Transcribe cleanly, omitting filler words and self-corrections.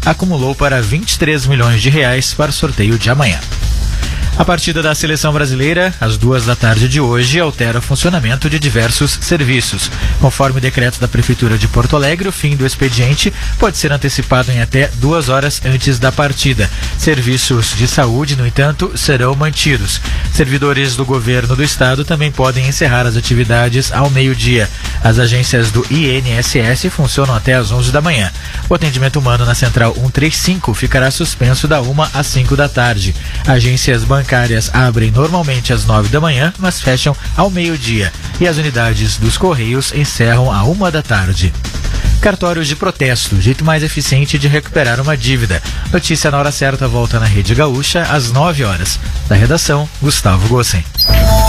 acumulou para R$23 milhões para o sorteio de amanhã. A partida da seleção brasileira, às 14h de hoje, altera o funcionamento de diversos serviços. Conforme o decreto da Prefeitura de Porto Alegre, o fim do expediente pode ser antecipado em até 2 horas antes da partida. Serviços de saúde, no entanto, serão mantidos. Servidores do governo do estado também podem encerrar as atividades ao meio-dia. As agências do INSS funcionam até às 11 da manhã. O atendimento humano na Central 135 ficará suspenso da 1 às 5 da tarde. Agências bancárias abrem normalmente às 9 da manhã, mas fecham ao meio-dia. E as unidades dos Correios encerram à 1 da tarde. Cartórios de protesto, jeito mais eficiente de recuperar uma dívida. Notícia na hora certa volta na Rede Gaúcha às 9 horas. Da redação, Gustavo Gossen.